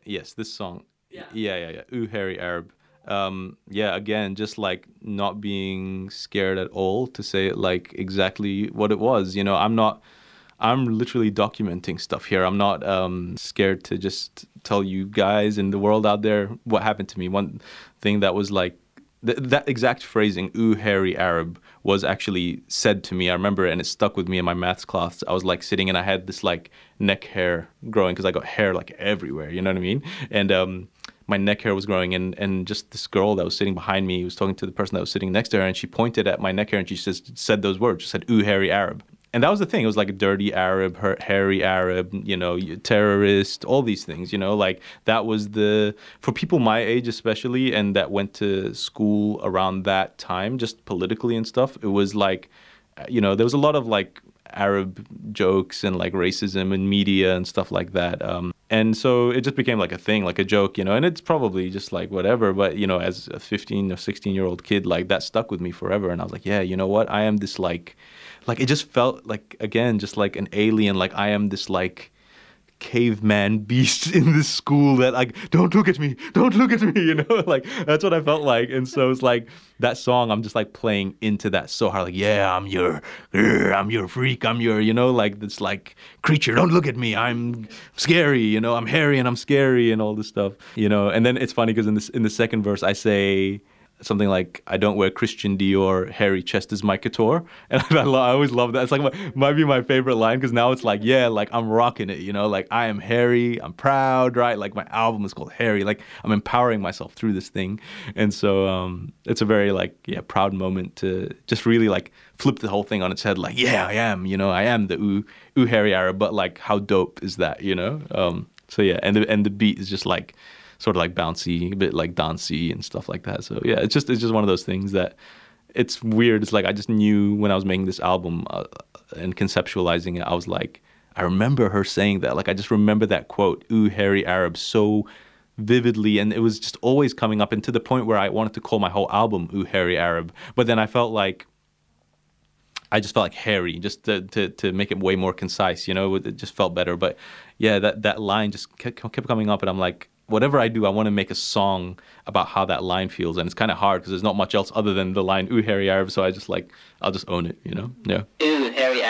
Yes, this song. Yeah. Yeah. Ooh, Harry Arab. Yeah, again, just like not being scared at all to say it like exactly what it was. I'm literally documenting stuff here. I'm not scared to just tell you guys in the world out there what happened to me. One thing that was like, that exact phrasing, ooh, hairy Arab, was actually said to me. I remember it and it stuck with me in my maths class. I was like sitting and I had this like neck hair growing because I got hair like everywhere, you know what I mean? And my neck hair was growing, and just this girl that was sitting behind me was talking to the person that was sitting next to her, and she pointed at my neck hair and she just said those words. She said, ooh, hairy Arab. And that was the thing. It was like a dirty Arab, hairy Arab, terrorist, all these things, like that was for people my age especially, and that went to school around that time, just politically and stuff. It was like, there was a lot of like Arab jokes and like racism in media and stuff like that. And so it just became like a thing, like a joke, and it's probably just like whatever. But, as a 15 or 16-year-old kid, like that stuck with me forever. And I was like, yeah, you know what? I am this like it just felt like, again, just like an alien. Like I am this like caveman beast in this school that like, don't look at me, like that's what I felt like. And so it's like that song, I'm just like playing into that so hard, like, yeah, I'm your freak, I'm your, like this like creature, don't look at me, I'm scary, I'm hairy and I'm scary and all this stuff, and then it's funny because in the second verse I say something like, I don't wear Christian Dior, hairy chest is my couture. And I always love that. It's like might be my favorite line because now it's like, yeah, like I'm rocking it, like I am hairy, I'm proud, right? Like my album is called Hairy, like I'm empowering myself through this thing. And so it's a very like, yeah, proud moment to just really like flip the whole thing on its head. Like, yeah, I am the ooh hairy Arab, but like how dope is that, So yeah, and the beat is just like, sort of like bouncy, a bit like dancey and stuff like that. So yeah, it's just one of those things that it's weird. It's like I just knew when I was making this album and conceptualizing it, I was like, I remember her saying that. Like I just remember that quote, "Ooh, hairy Arab," so vividly, and it was just always coming up, and to the point where I wanted to call my whole album "Ooh, hairy Arab," but then I just felt like hairy, just to make it way more concise. It just felt better. But yeah, that line just kept coming up, and I'm like, whatever I do, I want to make a song about how that line feels. And it's kind of hard because there's not much else other than the line, ooh, hairy Arab. So I just like, I'll just own it, Yeah. Ooh, hairy